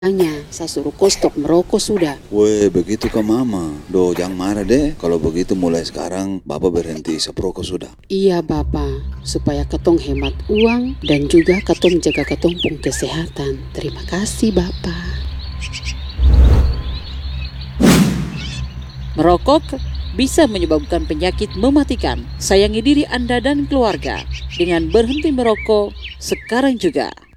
Makanya saya suruh kau stop merokok sudah. Weh, begitu ke mama. Doh, jangan marah deh. Kalau begitu mulai sekarang Bapak berhenti isap rokok sudah. Iya Bapak, supaya ketong hemat uang dan juga ketong jaga ketong pun kesehatan. Terima kasih Bapak. Merokok bisa menyebabkan penyakit mematikan. Sayangi diri Anda dan keluarga dengan berhenti merokok sekarang juga.